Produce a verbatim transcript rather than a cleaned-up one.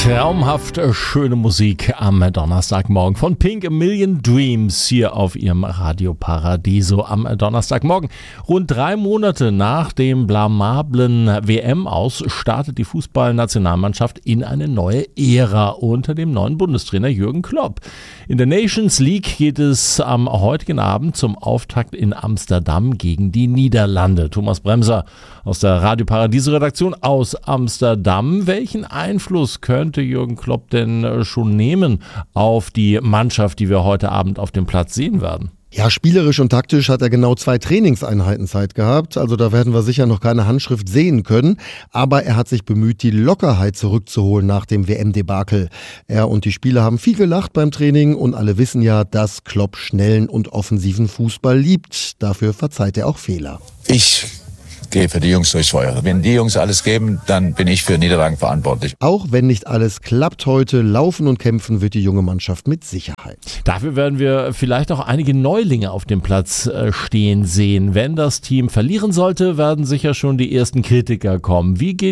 Traumhaft schöne Musik am Donnerstagmorgen von Pink, A Million Dreams hier auf ihrem Radio Paradiso am Donnerstagmorgen. Rund drei Monate nach dem blamablen W M-Aus startet die Fußballnationalmannschaft in eine neue Ära unter dem neuen Bundestrainer Jürgen Klopp. In der Nations League geht es am heutigen Abend zum Auftakt in Amsterdam gegen die Niederlande. Thomas Bremser aus der Radio Paradiso Redaktion aus Amsterdam. Welchen Einfluss könnte Jürgen Klopp denn schon nehmen auf die Mannschaft, die wir heute Abend auf dem Platz sehen werden? Ja, spielerisch und taktisch hat er genau zwei Trainingseinheiten Zeit gehabt. Also da werden wir sicher noch keine Handschrift sehen können. Aber er hat sich bemüht, die Lockerheit zurückzuholen nach dem W M-Debakel. Er und die Spieler haben viel gelacht beim Training und alle wissen ja, dass Klopp schnellen und offensiven Fußball liebt. Dafür verzeiht er auch Fehler. Ich gehe für die Jungs durchs Feuer. Wenn die Jungs alles geben, dann bin ich für Niederlagen verantwortlich. Auch wenn nicht alles klappt heute, laufen und kämpfen wird die junge Mannschaft mit Sicherheit. Dafür werden wir vielleicht auch einige Neulinge auf dem Platz stehen sehen. Wenn das Team verlieren sollte, werden sicher schon die ersten Kritiker kommen. Wie geht